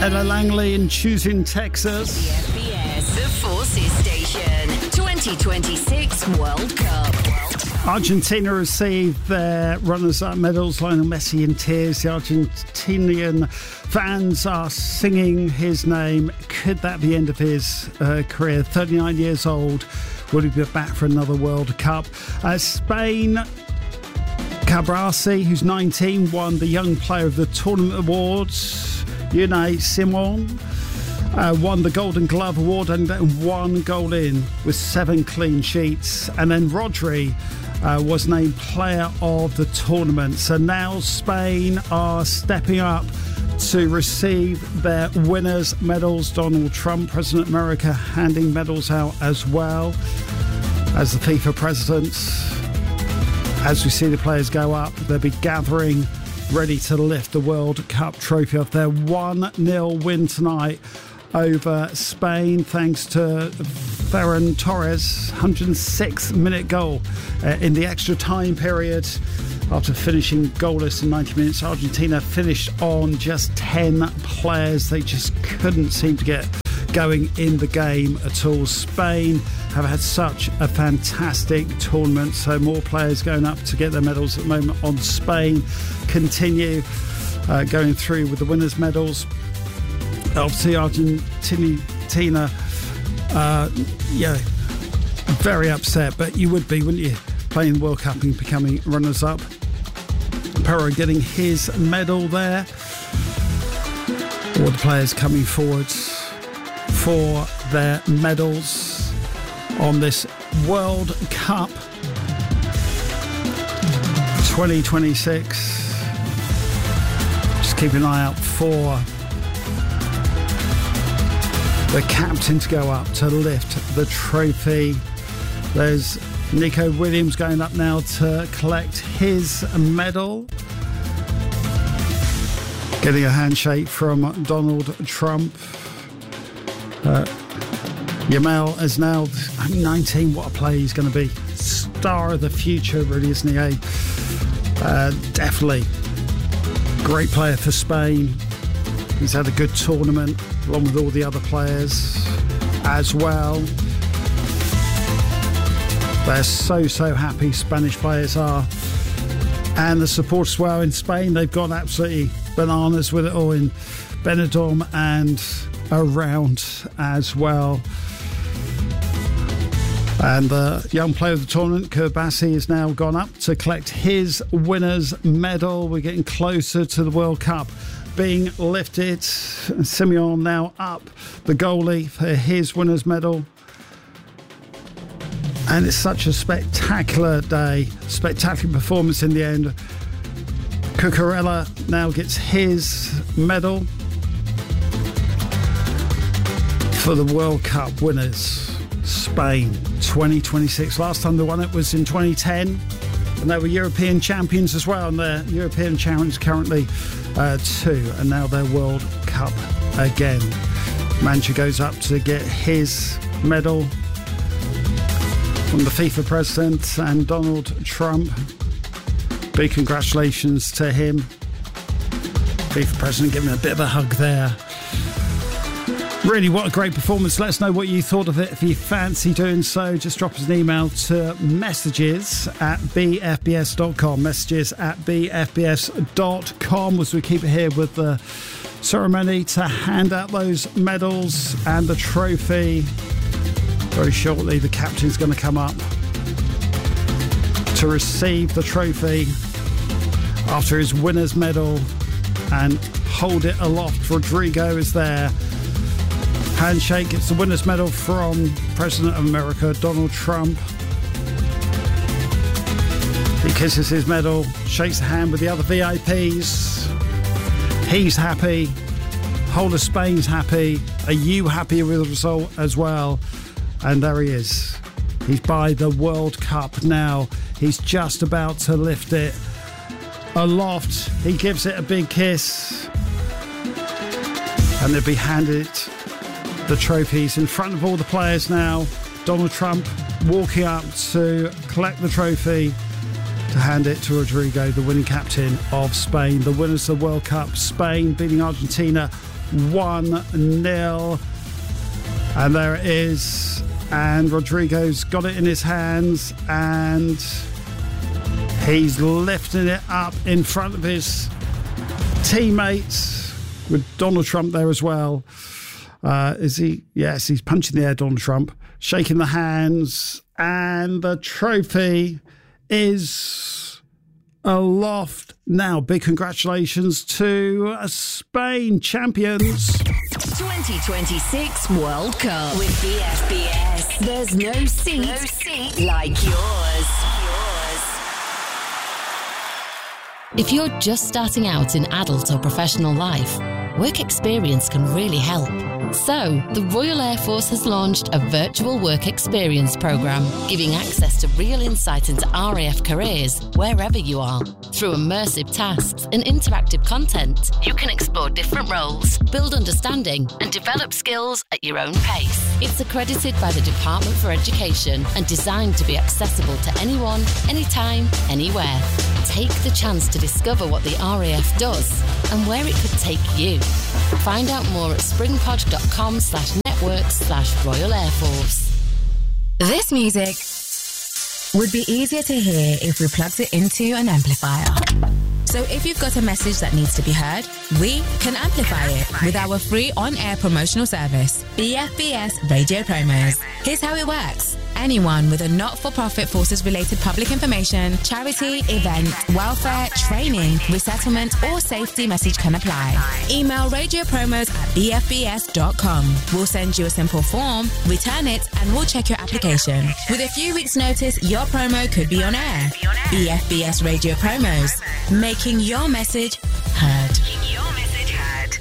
Ella Langley in Choosing Texas. The FBS, the Forces Station, 2026 World Cup. Argentina received their runners-up medals. Lionel Messi in tears. The Argentinian fans are singing his name. Could that be the end of his career? 39 years old. Will he be back for another World Cup? Spain, Cabrasi, who's 19, won the Young Player of the Tournament Awards. Unai Simon won the Golden Glove Award and one goal in with 7 clean sheets. And then Rodri was named Player of the Tournament. So now Spain are stepping up to receive their winners' medals. Donald Trump, President of America, handing medals out as well as the FIFA president. As we see the players go up, they'll be gathering ready to lift the World Cup trophy off their 1-0 win tonight over Spain, thanks to Ferran Torres' 106-minute goal in the extra time period. After finishing goalless in 90 minutes, Argentina finished on just 10 players. They just couldn't seem to get going in the game at all. Spain have had such a fantastic tournament, so more players going up to get their medals at the moment. On Spain continue going through with the winners' medals. Obviously Argentina very upset, but you would be, wouldn't you, playing the World Cup and becoming runners-up. Perro getting his medal there. All the players coming forwards for their medals on this World Cup 2026. Just keep an eye out for the captain to go up to lift the trophy. There's Nico Williams going up now to collect his medal. Getting a handshake from Donald Trump. Yamal is now 19. What a player he's going to be. Star of the future, really, isn't he? Definitely. Great player for Spain. He's had a good tournament, along with all the other players as well. They're so happy, Spanish players are. And the support as well in Spain. They've gone absolutely bananas with it all in Benidorm and around as well. And the young player of the tournament, Cabrasi, has now gone up to collect his winner's medal. We're getting closer to the World Cup being lifted. Simeon now up, the goalie, for his winner's medal. And it's such a spectacular day, spectacular performance in the end. Cucurella now gets his medal for the World Cup winners, Spain 2026. Last time they won it was in 2010, and they were European champions as well, and they're European champions currently too, and now they're World Cup again. Mancha goes up to get his medal from the FIFA president and Donald Trump. Big congratulations to him. FIFA president giving a bit of a hug there. Really, what a great performance. Let us know what you thought of it. If you fancy doing so, just drop us an email to messages@bfbs.com. Messages@bfbs.com as we keep it here with the ceremony to hand out those medals and the trophy. Very shortly, the captain's going to come up to receive the trophy after his winner's medal and hold it aloft. Rodrigo is there. Handshake. It's the winner's medal from President of America, Donald Trump. He kisses his medal, shakes the hand with the other VIPs. He's happy. Whole of Spain's happy. Are you happy with the result as well? And there he is. He's by the World Cup now. He's just about to lift it aloft. He gives it a big kiss. And they'll be handed the trophies in front of all the players now. Donald Trump walking up to collect the trophy to hand it to Rodrigo, the winning captain of Spain. The winners of the World Cup, Spain beating Argentina 1-0. And there it is. And Rodrigo's got it in his hands and he's lifting it up in front of his teammates with Donald Trump there as well. Is he? Yes, he's punching the air, Donald Trump, shaking the hands, and the trophy is aloft. Now, big congratulations to Spain, champions. 2026 World Cup with BFBS. There's no seat like yours. If you're just starting out in adult or professional life, work experience can really help. So, the Royal Air Force has launched a virtual work experience program, giving access to real insight into RAF careers wherever you are. Through immersive tasks and interactive content, you can explore different roles, build understanding, and develop skills at your own pace. It's accredited by the Department for Education and designed to be accessible to anyone, anytime, anywhere. Take the chance to discover what the RAF does and where it could take you. Find out more at springpod.com/network/Royal Air Force. This music would be easier to hear if we plugged it into an amplifier. So if you've got a message that needs to be heard, we can amplify it with our free on-air promotional service, BFBS Radio Promos. Here's how it works. Anyone with a not-for-profit forces-related public information, charity, event, welfare, training, resettlement, or safety message can apply. Email radiopromos@bfbs.com. We'll send you a simple form, return it, and we'll check your application. With a few weeks' notice, your promo could be on air. BFBS Radio Promos, making your message heard.